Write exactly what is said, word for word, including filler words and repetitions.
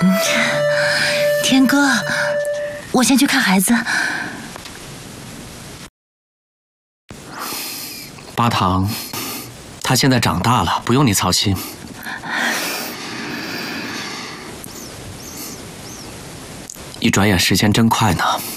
天哥，我先去看孩子。 八堂，他现在长大了，不用你操心。一转眼时间真快呢。